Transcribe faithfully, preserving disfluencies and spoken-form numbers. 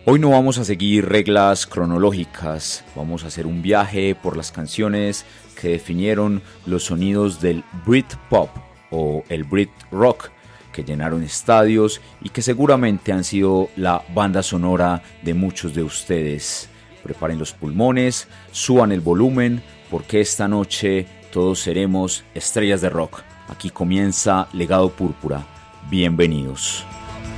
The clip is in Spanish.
Hoy no vamos a seguir reglas cronológicas, vamos a hacer un viaje por las canciones que definieron los sonidos del Britpop o el Brit Rock, que llenaron estadios y que seguramente han sido la banda sonora de muchos de ustedes. Preparen los pulmones, suban el volumen, porque esta noche todos seremos estrellas de rock. Aquí comienza Legado Púrpura. Bienvenidos.